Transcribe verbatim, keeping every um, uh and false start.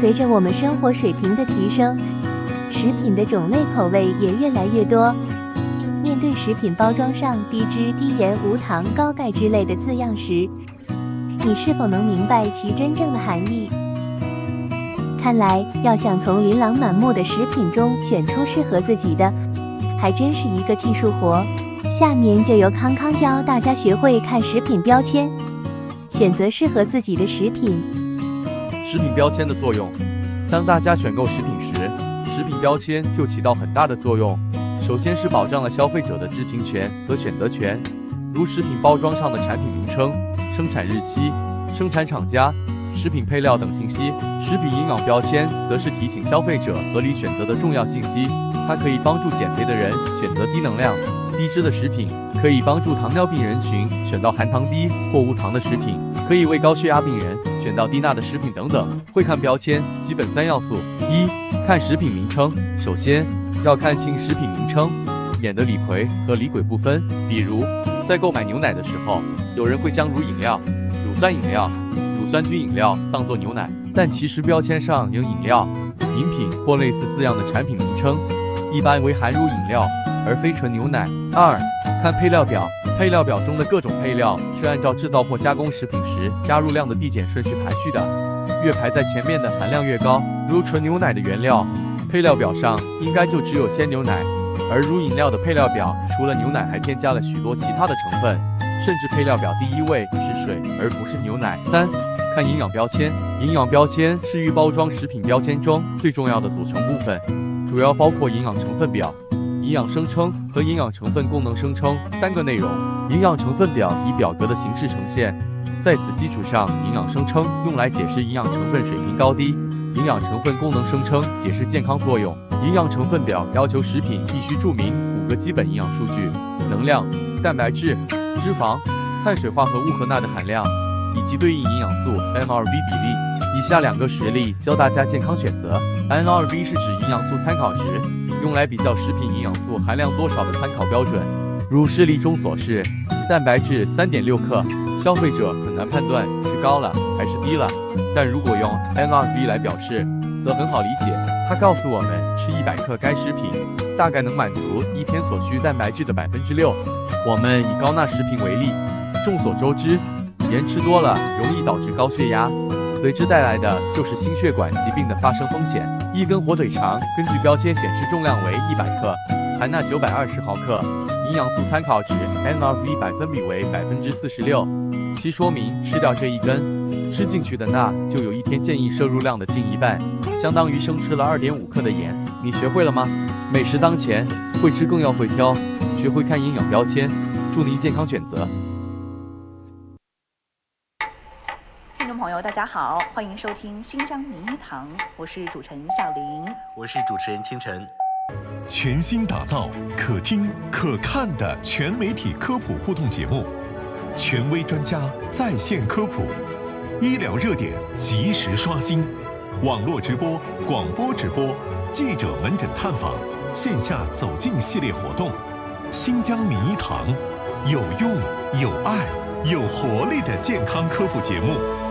随着我们生活水平的提升，食品的种类口味也越来越多。面对食品包装上低脂、低盐、无糖、高钙之类的字样时，你是否能明白其真正的含义？看来，要想从琳琅满目的食品中选出适合自己的，还真是一个技术活。下面就由康康教大家学会看食品标签，选择适合自己的食品。 食品标签的作用。当大家选购食品时，食品标签就起到很大的作用。首先是保障了消费者的知情权和选择权，如食品包装上的产品名称、生产日期、生产厂家、食品配料等信息。食品营养标签则是提醒消费者合理选择的重要信息，它可以帮助减肥的人选择低能量、低脂的食品，可以帮助糖尿病人群选到含糖低或无糖的食品，可以为高血压病人选到低钠的食品等等。会看标签基本三要素：一、看食品名称。首先要看清食品名称，免得李逵和李鬼不分。比如在购买牛奶的时候，有人会将乳饮料、乳酸饮料、乳酸菌饮料当作牛奶，但其实标签上有饮料、饮品或类似字样的产品名称，一般为含乳饮料，而非纯牛奶。二、看配料表。配料表中的各种配料是按照制造或加工食品时加入量的递减顺序排序的，越排在前面的含量越高。如纯牛奶的原料，配料表上应该就只有鲜牛奶，而乳饮料的配料表除了牛奶还添加了许多其他的成分，甚至配料表第一位是水而不是牛奶。三、看营养标签。营养标签是预包装食品标签中最重要的组成部分，主要包括营养成分表、营养声称和营养成分功能声称三个内容。营养成分表以表格的形式呈现，在此基础上，营养声称用来解释营养成分水平高低，营养成分功能声称解释健康作用。营养成分表要求食品必须注明五个基本营养数据：能量、蛋白质、脂肪、碳水化合物和钠的含量，以及对应营养素 N R V 比例。以下两个实例教大家健康选择。N R V 是指营养素参考值，用来比较食品营养素含量多少的参考标准。如示例中所示，蛋白质 三点六 克，消费者很难判断是高了还是低了，但如果用 N R V 来表示，则很好理解。它告诉我们，吃一百克该食品大概能满足一天所需蛋白质的 百分之六。我们以高钠食品为例，众所周知，盐吃多了容易导致高血压，随之带来的就是心血管疾病的发生风险。一根火腿肠根据标签显示重量为一百克，含钠九百二十毫克，营养素参考值 N R V 百分比为 百分之四十六， 其说明吃掉这一根，吃进去的钠就有一天建议摄入量的近一半，相当于生吃了 二点五 克的盐。你学会了吗？美食当前，会吃更要会挑，学会看营养标签，祝您健康选择。 听众朋友大家好，欢迎收听新疆名医堂，我是主持人小林， 我是主持人清晨。 全新打造可听可看的全媒体科普互动节目，权威专家在线科普，医疗热点及时刷新，网络直播、广播直播，记者门诊探访，线下走进系列活动。新疆名医堂，有用、有爱、有活力的健康科普节目。